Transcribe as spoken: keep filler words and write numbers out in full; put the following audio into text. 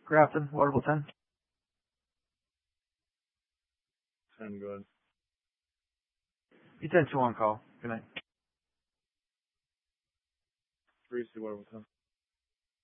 Grafton, Waterville ten. ten, go ahead. B ten two on call. Good night. three C, Waterville ten.